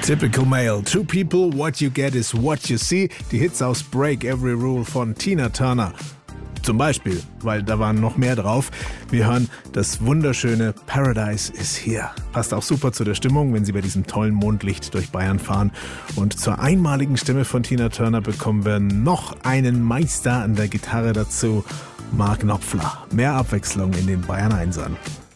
Typical Male, Two People, What You Get is What You See. Die Hits aus Break Every Rule von Tina Turner. Zum Beispiel, weil da waren noch mehr drauf. Wir hören das wunderschöne Paradise is Here. Passt auch super zu der Stimmung, wenn Sie bei diesem tollen Mondlicht durch Bayern fahren. Und zur einmaligen Stimme von Tina Turner bekommen wir noch einen Meister an der Gitarre dazu. Mark Knopfler. Mehr Abwechslung in den Bayern Einsern.